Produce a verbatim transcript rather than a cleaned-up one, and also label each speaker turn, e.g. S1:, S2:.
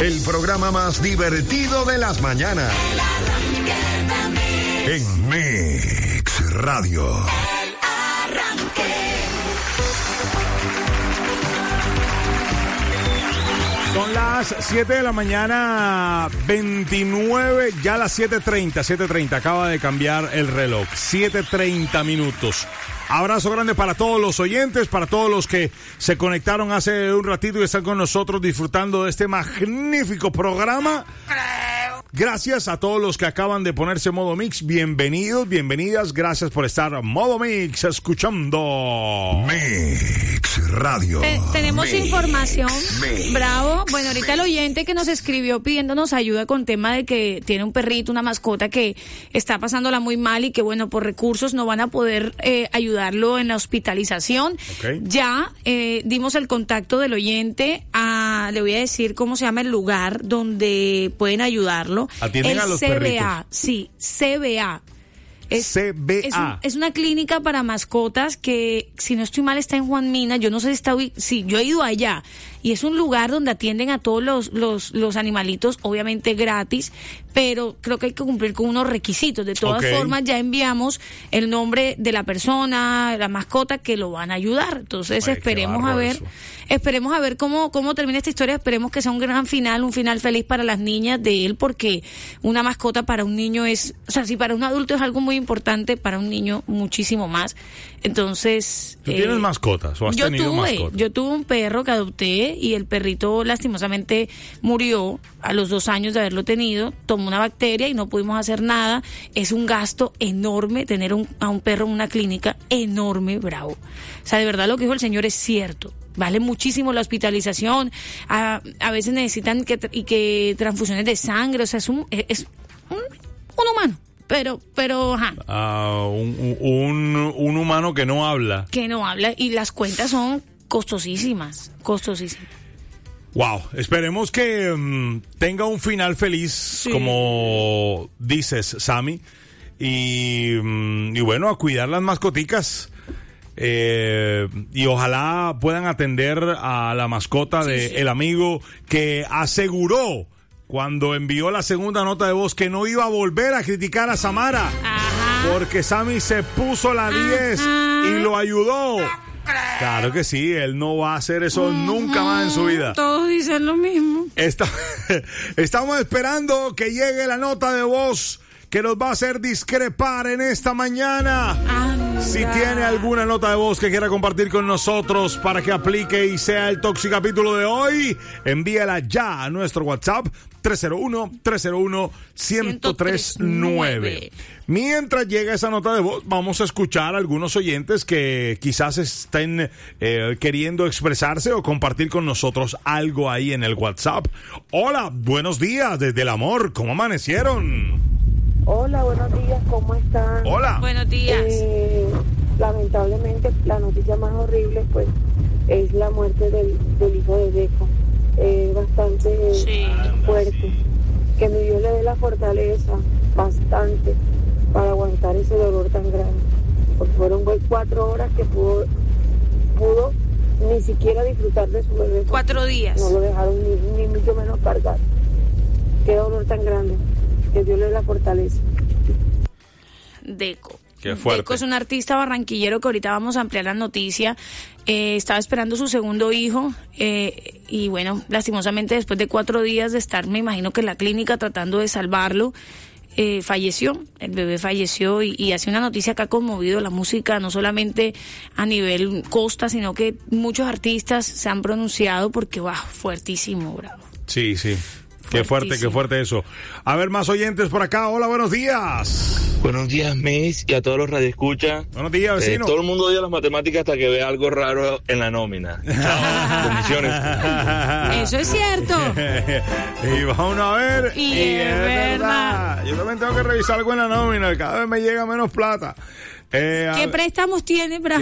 S1: El programa más divertido de las mañanas. En Mix Radio.
S2: El Arranque.
S3: Son las siete de la mañana, veintinueve, ya las siete treinta, siete treinta, acaba de cambiar el reloj, siete treinta minutos. Abrazo grande para todos los oyentes, para todos los que se conectaron hace un ratito y están con nosotros disfrutando de este magnífico programa. Gracias a todos los que acaban de ponerse modo mix. Bienvenidos, bienvenidas. Gracias por estar modo mix escuchando
S1: Mix Radio.
S4: Te- tenemos
S1: Mix,
S4: información.
S1: Mix,
S4: Bravo. Bueno, ahorita el oyente que nos escribió pidiéndonos ayuda con tema de que tiene un perrito, una mascota que está pasándola muy mal y que, bueno, por recursos no van a poder eh, ayudarlo en la hospitalización.
S3: Ok.
S4: Ya eh, dimos el contacto del oyente. A, le voy a decir cómo se llama el lugar donde pueden ayudarlo.
S3: Atienden
S4: el
S3: a los
S4: C B A,
S3: perritos.
S4: sí, C B A. Es,
S3: C B A.
S4: Es, un- es una clínica para mascotas que, si no estoy mal, está en Juan Mina. Yo no sé si está ubi- sí, yo he ido allá. Y es un lugar donde atienden a todos los, los, los animalitos, obviamente gratis, pero creo que hay que cumplir con unos requisitos. De todas
S3: Ok.
S4: formas, ya enviamos el nombre de la persona, la mascota que lo van a ayudar. Entonces,
S3: Ay, qué
S4: esperemos a
S3: bárbaro
S4: ver,
S3: eso.
S4: esperemos a ver cómo, cómo termina esta historia. Esperemos que sea un gran final, un final feliz para las niñas de él, porque una mascota para un niño es, o sea, si para un adulto es algo muy importante, para un niño muchísimo más. Entonces,
S3: ¿Tú
S4: eh,
S3: tienes mascotas o has
S4: yo
S3: tenido
S4: tuve,
S3: mascotas?
S4: yo tuve un perro que adopté y el perrito lastimosamente murió a los dos años de haberlo tenido, tomó una bacteria y no pudimos hacer nada. Es un gasto enorme tener un, a un perro en una clínica, enorme, Bravo. O sea, de verdad lo que dijo el señor es cierto. Vale muchísimo la hospitalización, a, a veces necesitan que, tr- y que transfusiones de sangre, o sea, es un, es un, un humano, pero, pero, ajá.
S3: Ah, un, un, un humano que no habla.
S4: Que no habla y las cuentas son costosísimas, costosísimas.
S3: Wow, esperemos que mm, tenga un final feliz, como dices, Sammy. Y, mm, y bueno, a cuidar las mascoticas. Eh, y ojalá puedan atender a la mascota de
S4: sí.
S3: el amigo que aseguró cuando envió la segunda nota de voz que no iba a volver a criticar a Samara.
S4: Ajá.
S3: Porque Sammy se puso la diez
S4: Ajá.
S3: y lo ayudó. Claro que sí, él no va a hacer eso nunca más en su vida.
S4: Todos dicen lo mismo.
S3: Está- estamos esperando que llegue la nota de voz que nos va a hacer discrepar en esta mañana.
S4: Anda.
S3: Si tiene alguna nota de voz que quiera compartir con nosotros para que aplique y sea el Toxicapítulo de hoy, envíala ya a nuestro WhatsApp tres cero uno, tres cero uno, uno cero tres nueve. Mientras llega esa nota de voz, vamos a escuchar a algunos oyentes que quizás estén eh, queriendo expresarse o compartir con nosotros algo ahí en el WhatsApp. Hola, buenos días desde el amor, ¿cómo amanecieron?
S5: Hola, buenos días, ¿cómo están?
S3: Hola.
S4: Buenos días.
S5: Eh, lamentablemente, la noticia más horrible, pues, es la muerte del, del hijo de Deco. Es bastante
S4: Sí.
S5: fuerte. Que mi Dios le dé la fortaleza, bastante, para aguantar ese dolor tan grande. Porque fueron güey, cuatro horas que pudo, pudo ni siquiera disfrutar de su bebé.
S4: Cuatro días.
S5: No lo dejaron ni, ni mucho menos cargar. Qué dolor tan grande. Que Dios le dé la fortaleza.
S4: Deco.
S3: Qué fuerte.
S4: Deco es un artista barranquillero que ahorita vamos a ampliar la noticia. Eh, estaba esperando su segundo hijo eh, y bueno, lastimosamente después de cuatro días de estar, me imagino que en la clínica tratando de salvarlo, eh, falleció. El bebé falleció y, y hace una noticia que ha conmovido la música, no solamente a nivel costa, sino que muchos artistas se han pronunciado porque, wow, fuertísimo, Bravo.
S3: Sí, sí. Qué fuerte, qué
S4: Fuertísimo.
S3: fuerte eso. A ver, más oyentes por acá. Hola, buenos días.
S6: Buenos días, Miss, y a todos los radioescuchas.
S3: Buenos días,
S6: Eh,
S3: vecino.
S6: todo el mundo odia las matemáticas hasta que ve algo raro en la nómina. Chao, bendiciones.
S4: Eso es cierto.
S3: Y vamos a ver.
S4: Y es verdad.
S3: Yo también tengo que revisar algo en la nómina. Cada vez me llega menos plata. Eh, a
S4: ¿Qué
S3: ver-
S4: préstamos tiene, Bravo?